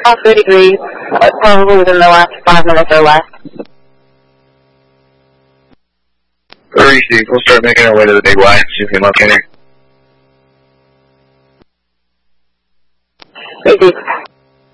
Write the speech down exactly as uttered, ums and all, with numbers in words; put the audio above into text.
All three degrees, uh, probably within the last five minutes or less. Receive, we'll start making our way to the big Y, see if we can locate her. Receive.